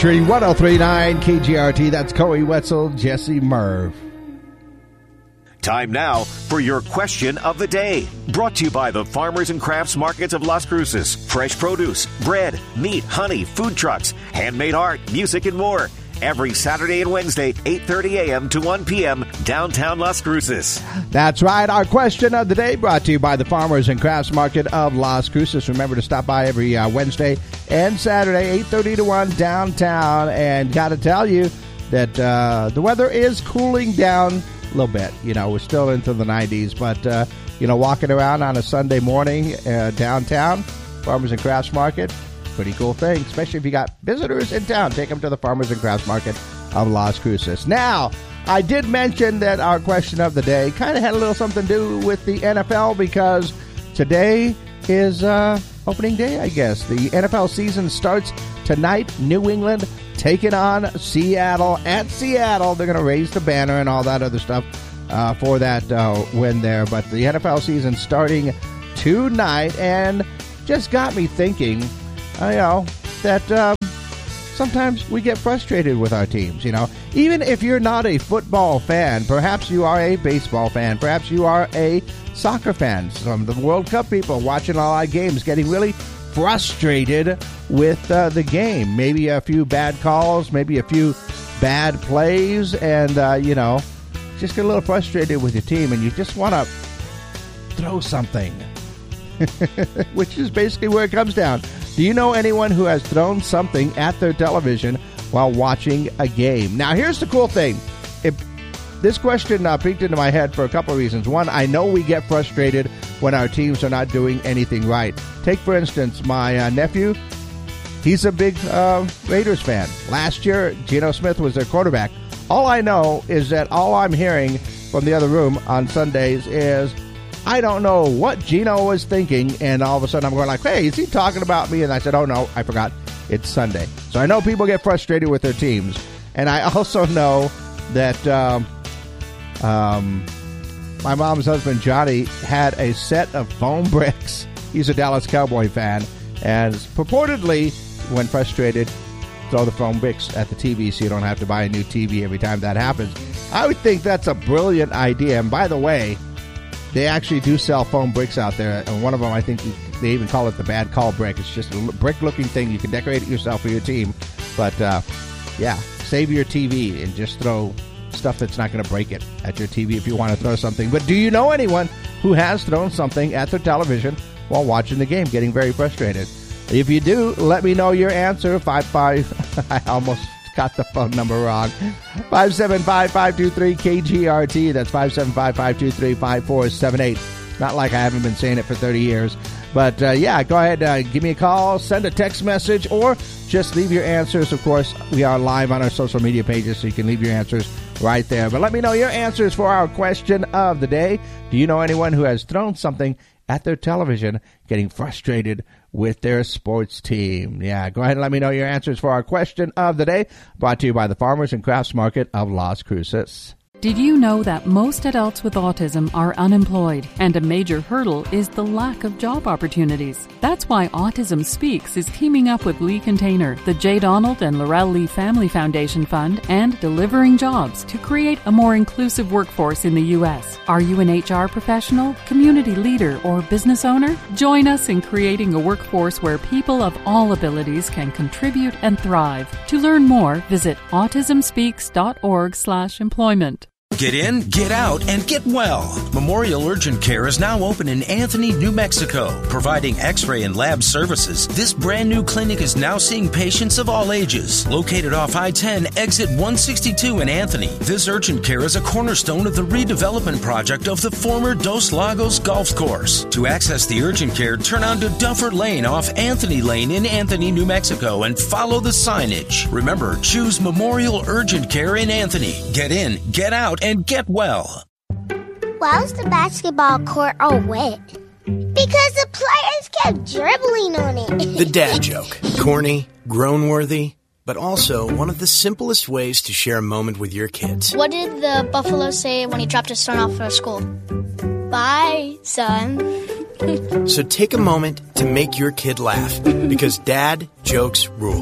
1039 KGRT, that's Corey Wetzel, Jesse Merv. Time now for your question of the day. Brought to you by the Farmers and Crafts Markets of Las Cruces. Fresh produce, bread, meat, honey, food trucks, handmade art, music, and more. Every Saturday and Wednesday, 8:30 a.m. to 1 p.m., downtown Las Cruces. That's right. Our question of the day brought to you by the Farmers and Crafts Market of Las Cruces. Remember to stop by every Wednesday and Saturday, 8:30 to 1 downtown. And got to tell you that the weather is cooling down a little bit. You know, we're still into the 90s, but, walking around on a Sunday morning downtown, Farmers and Crafts Market, pretty cool thing, especially if you got visitors in town. Take them to the Farmers and Crafts Market of Las Cruces. Now, I did mention that our question of the day kind of had a little something to do with the NFL because today is opening day, I guess. The NFL season starts tonight. New England taking on Seattle at Seattle. They're going to raise the banner and all that other stuff for that win there. But the NFL season starting tonight and just got me thinking, that sometimes we get frustrated with our teams, Even if you're not a football fan, perhaps you are a baseball fan, perhaps you are a soccer fan. Some of the World Cup people watching all our games getting really frustrated with the game. Maybe a few bad calls, maybe a few bad plays, and, just get a little frustrated with your team, and you just want to throw something, which is basically where it comes down. Do you know anyone who has thrown something at their television while watching a game? Now, here's the cool thing. This question peeked into my head for a couple of reasons. One, I know we get frustrated when our teams are not doing anything right. Take, for instance, my nephew. He's a big Raiders fan. Last year, Geno Smith was their quarterback. All I know is that all I'm hearing from the other room on Sundays is, I don't know what Geno was thinking, and all of a sudden I'm going like, hey, is he talking about me? And I said, oh, no, I forgot. It's Sunday. So I know people get frustrated with their teams. And I also know that my mom's husband, Johnny, had a set of foam bricks. He's a Dallas Cowboy fan. And purportedly, when frustrated, throw the foam bricks at the TV so you don't have to buy a new TV every time that happens. I would think that's a brilliant idea. And by the way, they actually do sell foam bricks out there, and one of them, I think, they even call it the bad call brick. It's just a brick-looking thing. You can decorate it yourself for your team. But, save your TV and just throw stuff that's not going to break it at your TV if you want to throw something. But do you know anyone who has thrown something at their television while watching the game, getting very frustrated? If you do, let me know your answer. I almost got the phone number wrong. 575-523-KGRT. That's 575-523-5478. Not like I haven't been saying it for 30 years. But, go ahead. Give me a call. Send a text message. Or just leave your answers. Of course, we are live on our social media pages, so you can leave your answers right there. But let me know your answers for our question of the day. Do you know anyone who has thrown something at their television getting frustrated with their sports team? Yeah, go ahead and let me know your answers for our question of the day, brought to you by the Farmers and Crafts Market of Las Cruces. Did you know that most adults with autism are unemployed, and a major hurdle is the lack of job opportunities? That's why Autism Speaks is teaming up with Lee Container, the J. Donald and Laurel Lee Family Foundation Fund, and Delivering Jobs to create a more inclusive workforce in the U.S. Are you an HR professional, community leader, or business owner? Join us in creating a workforce where people of all abilities can contribute and thrive. To learn more, visit autismspeaks.org/employment. Get in, get out, and get well. Memorial Urgent Care is now open in Anthony, New Mexico, providing x-ray and lab services. This brand new clinic is now seeing patients of all ages. Located off I-10, exit 162 in Anthony, this urgent care is a cornerstone of the redevelopment project of the former Dos Lagos Golf Course. To access the urgent care, turn onto Duffer Lane off Anthony Lane in Anthony, New Mexico, and follow the signage. Remember, choose Memorial Urgent Care in Anthony. Get in, get out, and get well. Why was the basketball court all wet? Because the players kept dribbling on it. The dad joke. Corny, groan-worthy, but also one of the simplest ways to share a moment with your kids. What did the buffalo say when he dropped his son off at school? Bye, son. So take a moment to make your kid laugh, because dad jokes rule.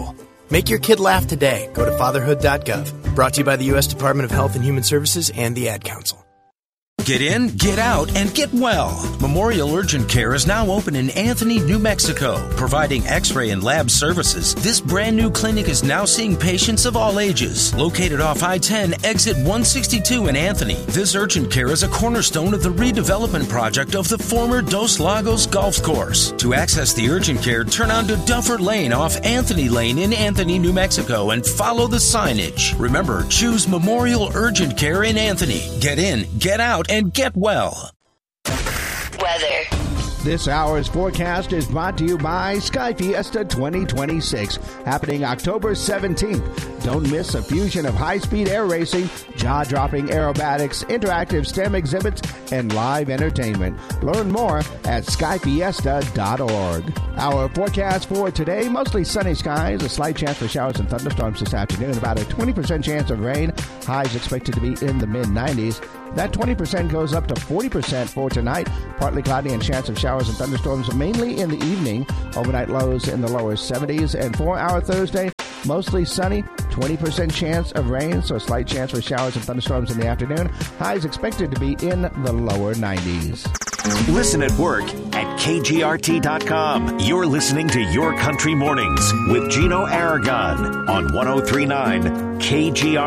Make your kid laugh today. Go to fatherhood.gov. Brought to you by the U.S. Department of Health and Human Services and the Ad Council. Get in, get out, and get well. Memorial Urgent Care is now open in Anthony, New Mexico, providing x-ray and lab services. This brand new clinic is now seeing patients of all ages. Located off I-10, exit 162 in Anthony, this urgent care is a cornerstone of the redevelopment project of the former Dos Lagos Golf Course. To access the urgent care, turn onto Duffer Lane off Anthony Lane in Anthony, New Mexico, and follow the signage. Remember, choose Memorial Urgent Care in Anthony. Get in, get out, and get well. Weather. This hour's forecast is brought to you by Sky Fiesta 2026, happening October 17th. Don't miss a fusion of high-speed air racing, jaw-dropping aerobatics, interactive STEM exhibits, and live entertainment. Learn more at skyfiesta.org. Our forecast for today, mostly sunny skies, a slight chance for showers and thunderstorms this afternoon, about a 20% chance of rain, highs expected to be in the mid-90s. That 20% goes up to 40% for tonight. Partly cloudy and chance of showers and thunderstorms mainly in the evening. Overnight lows in the lower 70s. And for our Thursday, mostly sunny, 20% chance of rain, so a slight chance for showers and thunderstorms in the afternoon. Highs expected to be in the lower 90s. Listen at work at KGRT.com. You're listening to Your Country Mornings with Gino Aragon on 103.9 KGRT.